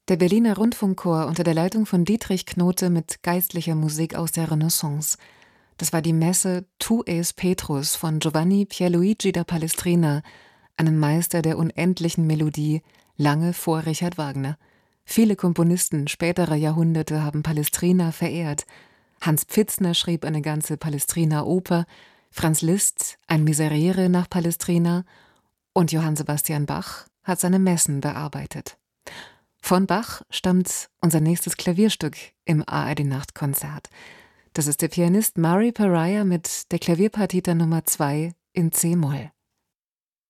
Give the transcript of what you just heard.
Der Berliner Rundfunkchor unter der Leitung von Dietrich Knote mit geistlicher Musik aus der Renaissance. Das war die Messe Tu es Petrus von Giovanni Pierluigi da Palestrina, einem Meister der unendlichen Melodie, lange vor Richard Wagner. Viele Komponisten späterer Jahrhunderte haben Palestrina verehrt. Hans Pfitzner schrieb eine ganze Palestrina-Oper, Franz Liszt ein Miserere nach Palestrina und Johann Sebastian Bach hat seine Messen bearbeitet. Von Bach stammt unser nächstes Klavierstück im ARD-Nachtkonzert. Das ist der Pianist Murray Pariah mit der Klavierpartita Nummer 2 in C-Moll.